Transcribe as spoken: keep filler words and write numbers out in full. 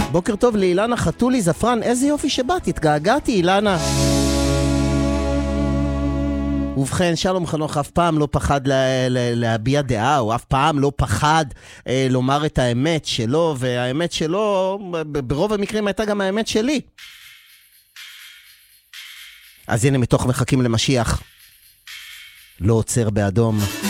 בוקר טוב לאילנה חתולי זפרן, איזה יופי שבאת, התגעגעתי אילנה. ובכן, שלום חנוך אף פעם לא פחד לה, לה, להביע דעה, הוא אף פעם לא פחד אה, לומר את האמת שלו, והאמת שלו ברוב המקרים הייתה גם האמת שלי. אז הנה מתוך מחכים למשיח, לא עוצר באדום.